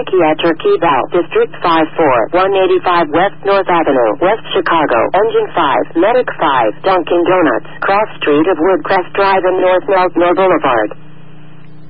Psychiatric Eval, District 54, 185 West North Avenue, West Chicago, Engine 5, Medic 5, Dunkin' Donuts, Cross Street of Woodcrest Drive and North Meltmore Boulevard.